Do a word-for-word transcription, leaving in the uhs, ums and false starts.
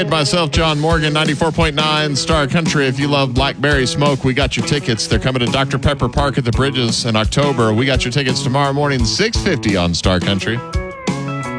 Kid myself, John Morgan, ninety-four point nine Star Country. If you love Blackberry Smoke, we got your tickets. They're coming to Doctor Pepper Park at the Bridges in October. We got your tickets tomorrow morning, six fifty on Star Country.